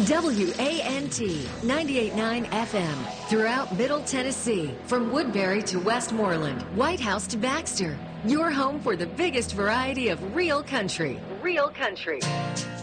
WANT 98.9 FM throughout Middle Tennessee, from Woodbury to Westmoreland, White House to Baxter. Your home for the biggest variety of real country. Real country.